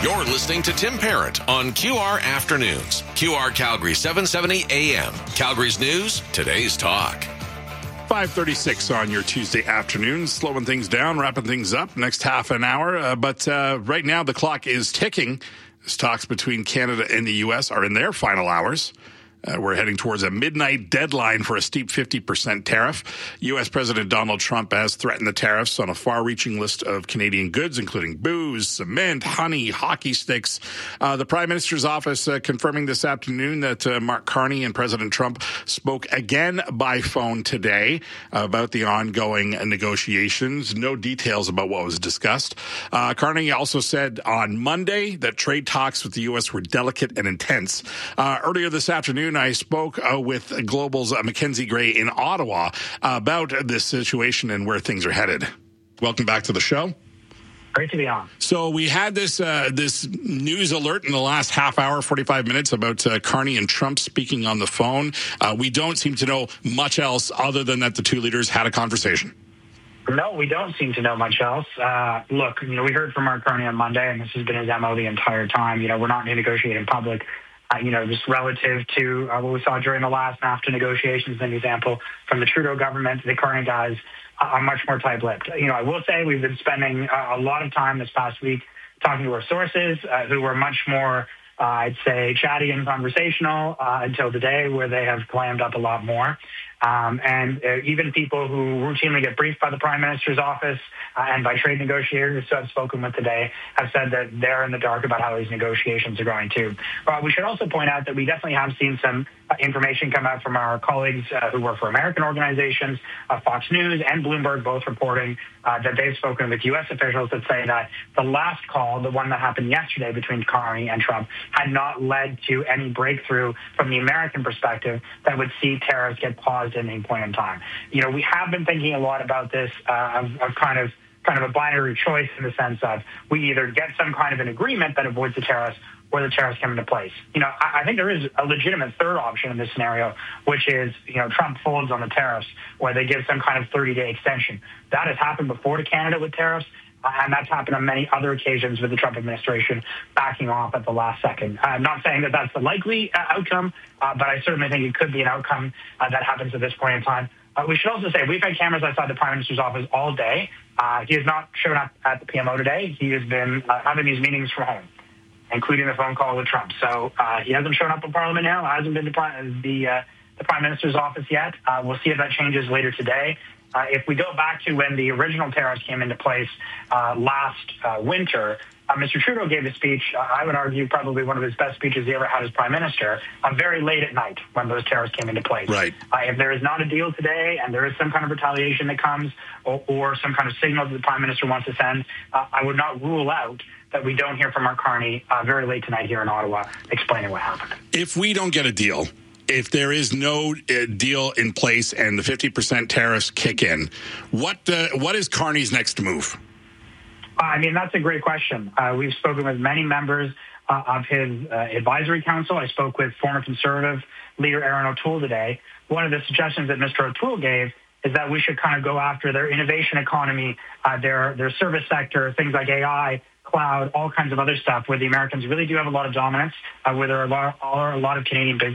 You're listening to Tim Parent on QR Afternoons. QR Calgary 770 AM. Calgary's news, today's talk. 5:36 on your Tuesday afternoon, slowing things down, wrapping things up next half an hour. But right now the clock is ticking as talks between Canada and the U.S. are in their final hours. We're heading towards a midnight deadline for a steep 50% tariff. U.S. President Donald Trump has threatened the tariffs on a far-reaching list of Canadian goods, including booze, cement, honey, hockey sticks. The Prime Minister's office confirming this afternoon that Mark Carney and President Trump spoke again by phone today about the ongoing negotiations. No details about what was discussed. Carney also said on Monday that trade talks with the U.S. were delicate and intense. Earlier this afternoon, I spoke with Global's Mackenzie Gray in Ottawa about this situation and where things are headed. Welcome back to the show. Great to be on. So we had this news alert in the last half hour, 45 minutes, about Carney and Trump speaking on the phone. We don't seem to know much else other than that the two leaders had a conversation. No, we don't seem to know much else. Look, we heard from Mark Carney on Monday, and this has been his MO the entire time. We're not going to negotiate in public. Just relative to what we saw during the last NAFTA negotiations, an example from the Trudeau government, the Carney guys are much more tight-lipped. I will say we've been spending a lot of time this past week talking to our sources who were much more, I'd say, chatty and conversational until today, where they have clammed up a lot more. And even people who routinely get briefed by the Prime Minister's office and by trade negotiators who I've spoken with today have said that they're in the dark about how these negotiations are going too. We should also point out that we definitely have seen some information come out from our colleagues who work for American organizations, Fox News and Bloomberg, both reporting that they've spoken with U.S. officials that say that the last call, the one that happened yesterday between Carney and Trump, had not led to any breakthrough from the American perspective that would see tariffs get paused at any point in time. We have been thinking a lot about this of kind of a binary choice in the sense of we either get some kind of an agreement that avoids the tariffs or the tariffs come into place. I think there is a legitimate third option in this scenario, which is, Trump folds on the tariffs or they give some kind of 30-day extension. That has happened before to Canada with tariffs. And that's happened on many other occasions with the Trump administration backing off at the last second. I'm not saying that that's the likely outcome, but I certainly think it could be an outcome that happens at this point in time. We should also say we've had cameras outside the Prime Minister's office all day. He has not shown up at the PMO today. He has been having these meetings from home, including the phone call with Trump. So he hasn't shown up in Parliament now, hasn't been to the Prime Minister's office yet. We'll see if that changes later today. If we go back to when the original tariffs came into place last winter, Mr. Trudeau gave a speech, I would argue probably one of his best speeches he ever had as Prime Minister, very late at night when those tariffs came into place. Right. If there is not a deal today and there is some kind of retaliation that comes or some kind of signal that the Prime Minister wants to send, I would not rule out that we don't hear from Mark Carney very late tonight here in Ottawa explaining what happened. If we don't get a deal, if there is no deal in place and the 50% tariffs kick in, what is Carney's next move? That's a great question. We've spoken with many members of his advisory council. I spoke with former Conservative leader Erin O'Toole today. One of the suggestions that Mr. O'Toole gave is that we should kind of go after their innovation economy, their service sector, things like AI, cloud, all kinds of other stuff where the Americans really do have a lot of dominance, where there are a lot of Canadian businesses